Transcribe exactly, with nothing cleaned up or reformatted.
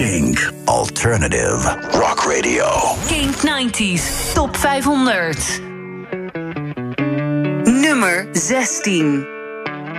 Kink Alternative Rock Radio. Kink nineties Top vijfhonderd. Nummer zestien.